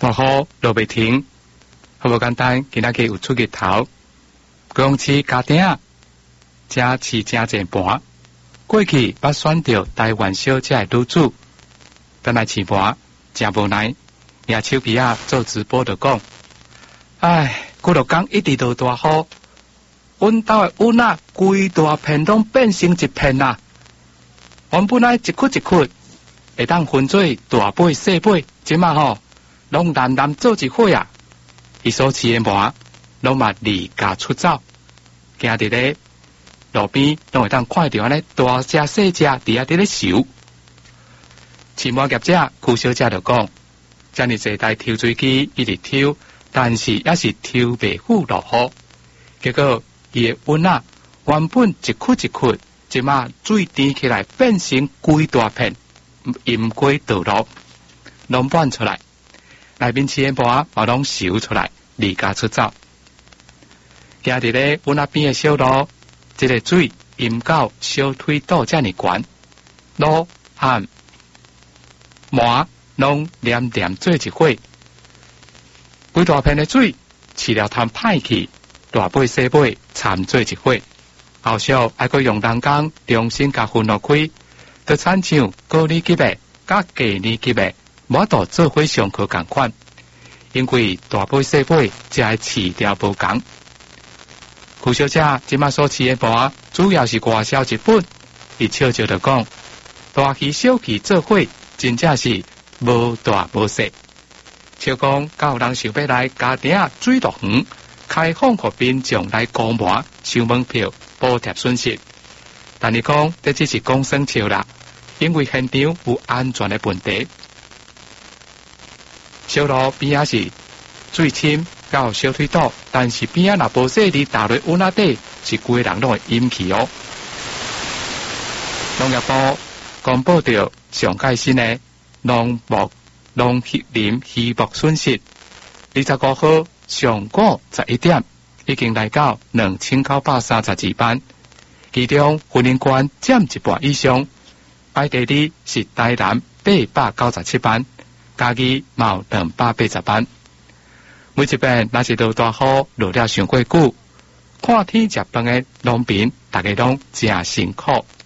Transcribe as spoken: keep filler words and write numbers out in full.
大雨落袂停，好无简单，今仔日有出日头，高雄市家庭啊，真饲真济盘。过去捌选到台湾小姐的女主，等来饲盘真无奈，也手皮啊做直播就讲，唉，几落工一直都大雨，阮兜的云啊，规大片拢变成一片啊！阮本来一窟一窟会当分做大尾细尾，即马吼拢蓝蓝做一伙啊！伊所饲的盘拢嘛离家出走，行伫咧路边拢会当看到安尼大只细只伫遐伫咧游。饲盘业者邱小姐就讲，遮尔济台抽水机一直抽，但是也是抽袂赴落雨，结果伊的云啊原本一窟一窟，即马水甜起来变成规大片，阴规倒落，拢搬出来，内面饲的盘嘛拢游出来，离家出走。行伫咧云啊边的小路，这个水淹到小腿肚遮尔悬，路和麻拢连连做一伙，规大片的水饲了通歹去，大尾细尾掺做一伙，后续还佫用人工重新甲分落开，就亲像高年级的甲低年级的无度做伙上课共款，因为大尾细尾才会饲条无共。邱小姐即马所饲的盘主要是外销日本，伊笑笑就讲，大鱼小鱼做伙，真正是无大无小。笑讲，甲有人想要来家庭啊水乐园，开放给民众来购买收门票补贴损失。但是讲，这只是讲生笑啦，因为现场有安全的问题。小路边啊是水深到小腿肚，但是边啊若无细哩打落温啊底，是规人拢会淹去哦。农业部公布到上届新的农牧农林渔牧损失，二十五号上午十一点已经来到两千九百三十二班，其中云林县占一半以上，排第二是台南八百九十七班，嘉义嘛有两百八十班。每一遍若是落大雨落了上过久，看天食饭的农民，大家拢真辛苦。